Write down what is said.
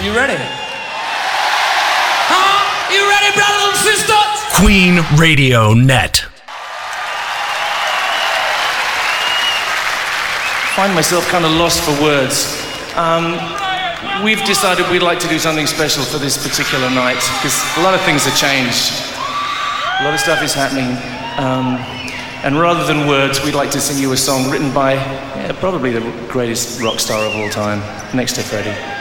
You ready? You ready, brothers and sisters? Queen Radio Net. I find myself kind of lost for words. We've decided we'd like to do something special for this particular night because a lot of things have changed. A lot of stuff is happening. And rather than words, we'd like to sing you a song written by probably the greatest rock star of all time, next to Freddie.